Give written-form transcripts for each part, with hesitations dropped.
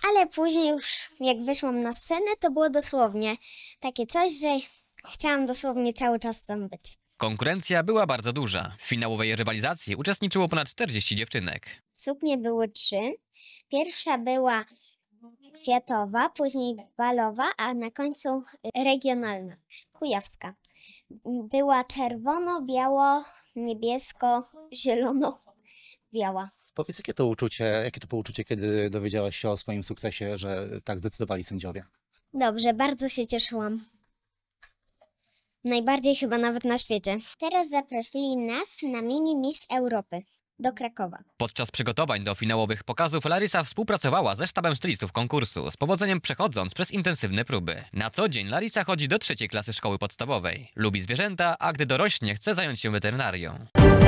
ale później już jak wyszłam na scenę, to było dosłownie takie coś, że chciałam dosłownie cały czas tam być. Konkurencja była bardzo duża. W finałowej rywalizacji uczestniczyło ponad 40 dziewczynek. Suknie były 3. Pierwsza była kwiatowa, później balowa, a na końcu regionalna, kujawska. Była czerwono, biało, niebiesko, zielono, biała. Powiedz, jakie to było uczucie, kiedy dowiedziałaś się o swoim sukcesie, że tak zdecydowali sędziowie? Dobrze, bardzo się cieszyłam. Najbardziej chyba nawet na świecie. Teraz zaprosili nas na mini Miss Europy do Krakowa. Podczas przygotowań do finałowych pokazów Larysa współpracowała ze sztabem stylistów konkursu, z powodzeniem przechodząc przez intensywne próby. Na co dzień Larysa chodzi do 3. klasy szkoły podstawowej. Lubi zwierzęta, a gdy dorośnie, chce zająć się weterynarią.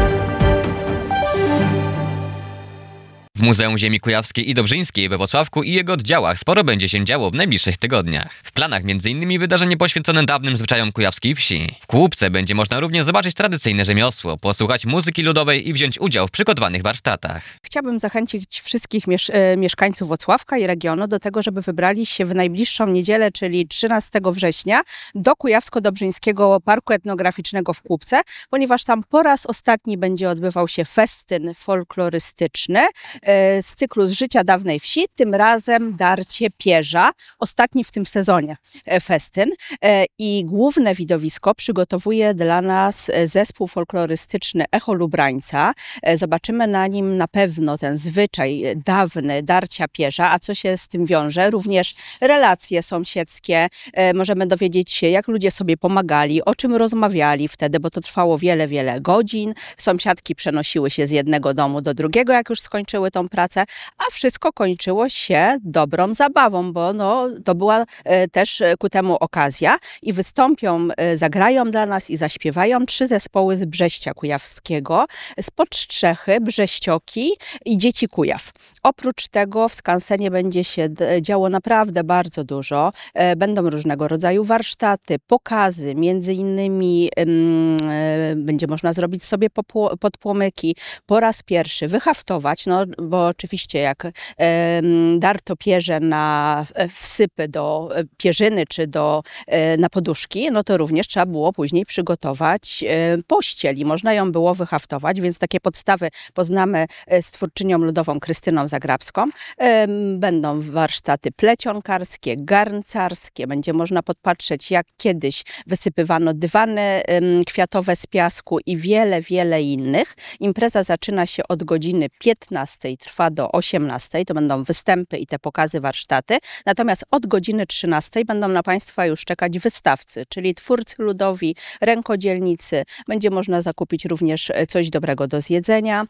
W Muzeum Ziemi Kujawskiej i Dobrzyńskiej we Włocławku i jego oddziałach sporo będzie się działo w najbliższych tygodniach. W planach m.in. wydarzenie poświęcone dawnym zwyczajom kujawskiej wsi. W Kłubce będzie można również zobaczyć tradycyjne rzemiosło, posłuchać muzyki ludowej i wziąć udział w przygotowanych warsztatach. Chciałabym zachęcić wszystkich mieszkańców Włocławka i regionu do tego, żeby wybrali się w najbliższą niedzielę, czyli 13 września, do Kujawsko-Dobrzyńskiego Parku Etnograficznego w Kłubce, ponieważ tam po raz ostatni będzie odbywał się festyn folklorystyczny z cyklu Z życia dawnej wsi, tym razem Darcie Pierza, ostatni w tym sezonie festyn. I główne widowisko przygotowuje dla nas zespół folklorystyczny Echo Lubrańca. Zobaczymy na nim na pewno ten zwyczaj dawny Darcia Pierza, a co się z tym wiąże? Również relacje sąsiedzkie. Możemy dowiedzieć się, jak ludzie sobie pomagali, o czym rozmawiali wtedy, bo to trwało wiele, wiele godzin. Sąsiadki przenosiły się z jednego domu do drugiego, jak już skończyły tą pracę, a wszystko kończyło się dobrą zabawą, bo to była też ku temu okazja i wystąpią, zagrają dla nas i zaśpiewają 3 zespoły z Brześcia Kujawskiego, z Podstrzechy, Brześcioki i Dzieci Kujaw. Oprócz tego w skansenie będzie się działo naprawdę bardzo dużo. Będą różnego rodzaju warsztaty, pokazy, między innymi będzie można zrobić sobie podpłomyki, po raz pierwszy wyhaftować, bo oczywiście jak darto pierze na wsypy do pierzyny czy na poduszki, to również trzeba było później przygotować pościel i można ją było wyhaftować, więc takie podstawy poznamy z twórczynią ludową Krystyną Zagrabską. Będą warsztaty plecionkarskie, garncarskie, będzie można podpatrzeć, jak kiedyś wysypywano dywany kwiatowe z piasku i wiele, wiele innych. Impreza zaczyna się od godziny 15, trwa do 18, to będą występy i te pokazy, warsztaty. Natomiast od godziny 13 będą na Państwa już czekać wystawcy, czyli twórcy ludowi, rękodzielnicy. Będzie można zakupić również coś dobrego do zjedzenia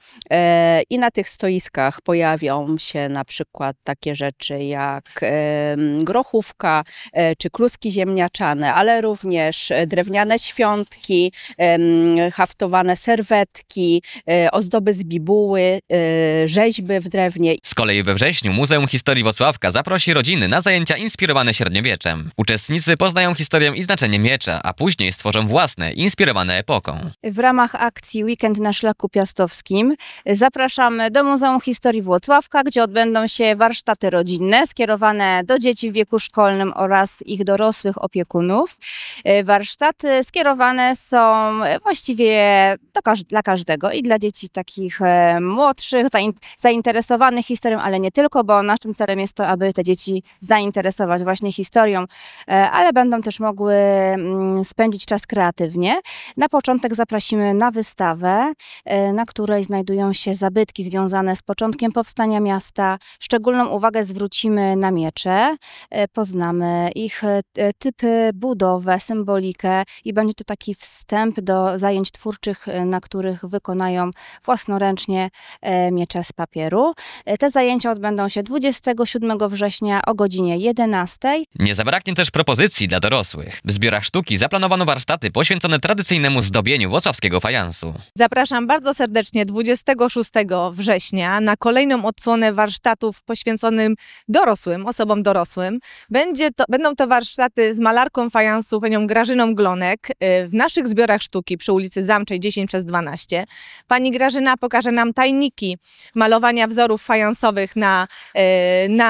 i na tych stoiskach pojawią się na przykład takie rzeczy jak grochówka czy kluski ziemniaczane, ale również drewniane świątki, haftowane serwetki, ozdoby z bibuły, rzeźby w drewnie. Z kolei we wrześniu Muzeum Historii Włocławka zaprosi rodziny na zajęcia inspirowane średniowieczem. Uczestnicy poznają historię i znaczenie miecza, a później stworzą własne, inspirowane epoką. W ramach akcji Weekend na Szlaku Piastowskim zapraszamy do Muzeum Historii Włocławka, gdzie odbędą się warsztaty rodzinne skierowane do dzieci w wieku szkolnym oraz ich dorosłych opiekunów. Warsztaty skierowane są właściwie dla każdego i dla dzieci takich młodszych, zainteresowanych historią, ale nie tylko, bo naszym celem jest to, aby te dzieci zainteresować właśnie historią, ale będą też mogły spędzić czas kreatywnie. Na początek zaprosimy na wystawę, na której znajdują się zabytki związane z początkiem powstania miasta. Szczególną uwagę zwrócimy na miecze, poznamy ich typy, budowę, symbolikę i będzie to taki wstęp do zajęć twórczych, na których wykonają własnoręcznie miecze z papieru. Te zajęcia odbędą się 27 września o godzinie 11. Nie zabraknie też propozycji dla dorosłych. W zbiorach sztuki zaplanowano warsztaty poświęcone tradycyjnemu zdobieniu włocławskiego fajansu. Zapraszam bardzo serdecznie 26 września na kolejną odsłonę warsztatów poświęconym osobom dorosłym. Będą to warsztaty z malarką fajansu, panią Grażyną Glonek w naszych zbiorach sztuki przy ulicy Zamczej 10/12. Pani Grażyna pokaże nam tajniki malowania wzorów fajansowych na